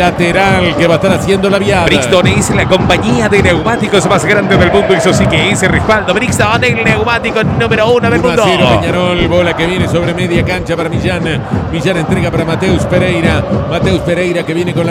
lateral que va a estar haciendo la viada. Brixton es la compañía de neumáticos más grande del mundo. Eso sí que es respaldo. Brixton, el neumático número 1 del mundo. 1-0 Peñarol, bola que viene sobre media cancha para Millán. Millán entrega para Mateus Pereira. Mateus Pereira que viene con la